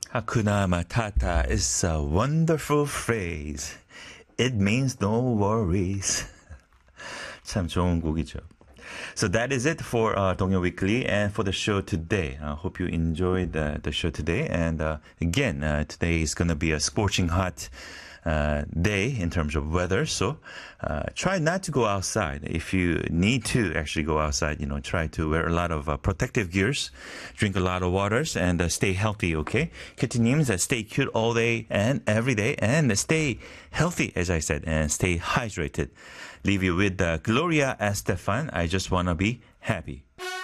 Hakuna Matata is a wonderful phrase. It means no worries. 참 좋은 곡이죠. So that is it for 동요 Weekly and for the show today. I hope you enjoyed the show today. And again, today is going to be a scorching hot day in terms of weather. So try not to go outside. If you need to actually go outside, try to wear a lot of protective gears, drink a lot of waters, and stay healthy, okay? 큐티님's stay cute all day and every day, and stay healthy, as I said, and stay hydrated. Leave you with Gloria Estefan. I just want to be happy.